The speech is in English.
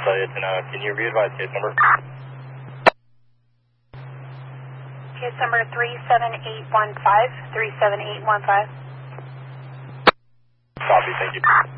Can you re-advise case number? Case number 37815. 37815. Copy, thank you.